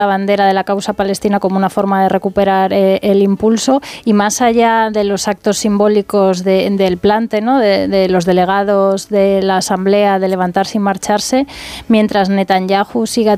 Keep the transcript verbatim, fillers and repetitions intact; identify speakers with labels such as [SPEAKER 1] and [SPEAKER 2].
[SPEAKER 1] la bandera de la causa palestina como una forma de recuperar eh, el impulso, y más allá de los actos simbólicos de, del plante, ¿no? de, de los delegados de la asamblea de levantarse y marcharse, mientras Netanyahu siga